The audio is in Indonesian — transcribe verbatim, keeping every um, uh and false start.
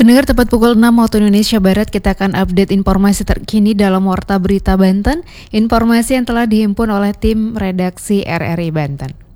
Pendengar, tepat pukul enam waktu Indonesia Barat, kita akan update informasi terkini dalam Warta Berita Banten, informasi yang telah dihimpun oleh tim redaksi R R I Banten.